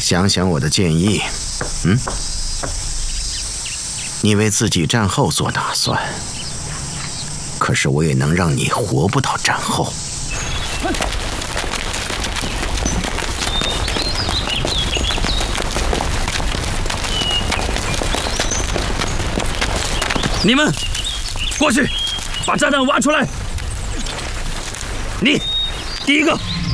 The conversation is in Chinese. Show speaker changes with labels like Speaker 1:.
Speaker 1: 想想我的建议，你为自己战后做打算，可是我也能让你活不到战后。
Speaker 2: 你们过去，把炸弹挖出来。你，第一个。